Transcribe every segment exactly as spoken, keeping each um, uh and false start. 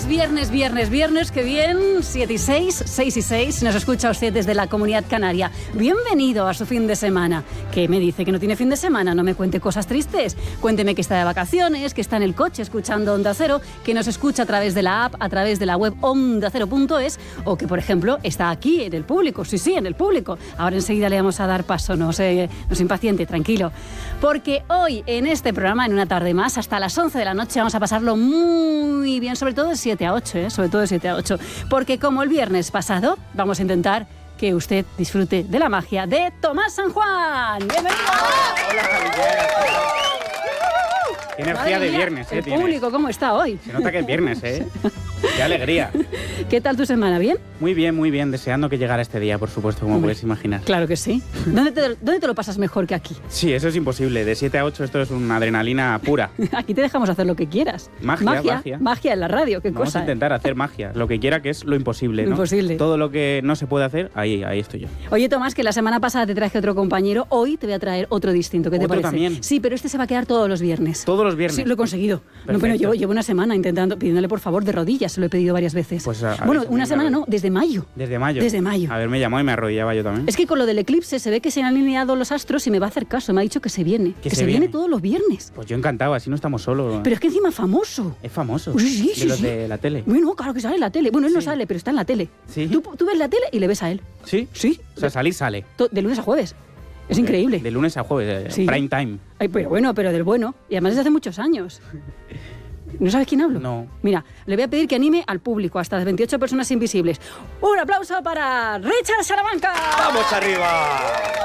viernes, viernes, viernes, qué bien, siete y seis, seis y seis, si nos escucha usted desde la Comunidad Canaria. Bienvenido a su fin de semana. ¿Qué me dice que no tiene fin de semana? No me cuente cosas tristes. Cuénteme que está de vacaciones, que está en el coche escuchando Onda Cero, que nos escucha a través de la app, a través de la web onda cero punto es, o que, por ejemplo, está aquí en el público. Sí, sí, en el público. Ahora enseguida le vamos a dar paso, no se, no se impaciente, tranquilo. Porque hoy, en este programa, en una tarde más, hasta las once de la noche, vamos a pasarlo muy bien, sobre todo de siete a ocho, ¿eh? Sobre todo de siete a ocho. Porque como el viernes pasado, vamos a intentar que usted disfrute de la magia de Tomás San Juan. ¡Bienvenido! Hola, Javier. Qué energía de viernes, ¿eh? El público, ¿cómo está hoy? Se nota que es viernes, ¿eh? ¡Qué alegría! ¿Qué tal tu semana? ¿Bien? Muy bien, muy bien. Deseando que llegara este día, por supuesto, como Hombre, puedes imaginar. Claro que sí. ¿Dónde te, ¿Dónde te lo pasas mejor que aquí? Sí, eso es imposible. De siete a ocho esto es una adrenalina pura. Aquí te dejamos hacer lo que quieras. Magia, magia. magia. Magia en la radio, qué Vamos cosa. a intentar ¿eh? hacer magia. Lo que quiera, que es lo imposible, Lo ¿no? imposible. Todo lo que no se puede hacer, ahí, ahí estoy yo. Oye, Tomás, que la semana pasada te traje otro compañero. Hoy te voy a traer otro distinto. ¿Qué te ¿Otro parece? también? Sí, pero este se va a quedar todos los viernes. ¿Todos los viernes? Sí, lo he conseguido. No, pero llevo, llevo una semana intentando, pidiéndole por favor de rodillas. Se lo he pedido varias veces. Pues a, a bueno, ver, una venga, semana no, desde mayo. ¿Desde mayo? Desde mayo. A ver, me llamó y me arrodillaba yo también. Es que con lo del eclipse se ve que se han alineado los astros y me va a hacer caso. Me ha dicho que se viene. Que Que se se viene viene. todos los viernes. Pues yo encantado, así no estamos solos. Pero es que encima famoso. Es famoso. Pues sí, sí, de los sí. de la tele. Bueno, claro que sale en la tele. Bueno, él no Sí. sale, pero está en la tele. Sí. Tú, tú ves la tele y le ves a él. ¿Sí? Sí. O sea, salir sale. To- De lunes a jueves. Es increíble. De lunes a jueves, eh, Sí. prime time. Ay, pero bueno, pero del bueno. Y además desde hace muchos años. ¿No sabes quién hablo? No. Mira, le voy a pedir que anime al público, hasta las veintiocho personas invisibles. ¡Un aplauso para Richard Salamanca! ¡Vamos arriba!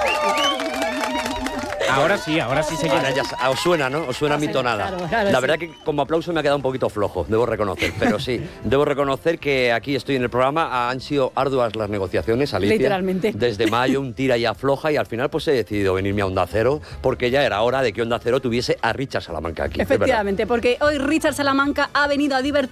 Ahora sí, ahora sí se Ahora quiere. ya sa- os suena, ¿no? Os suena Sí, mi tonada. claro, claro, la sí. verdad que como aplauso me ha quedado un poquito flojo, debo reconocer. Pero sí, debo reconocer que aquí estoy en el programa. Han sido arduas las negociaciones, Alicia. Literalmente. Desde mayo, un tira y afloja, y al final pues he decidido venirme a Onda Cero, porque ya era hora de que Onda Cero tuviese a Richard Salamanca aquí. es verdad. Efectivamente, porque hoy Richard Salamanca ha venido a divertirnos.